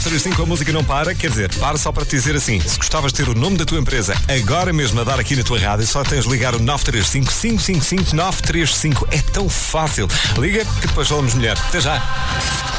35, a música não para, quer dizer, para só para te dizer assim, se gostavas de ter o nome da tua empresa agora mesmo a dar aqui na tua rádio, só tens de ligar o 935-555-935. É tão fácil. Liga que depois falamos melhor. Até já.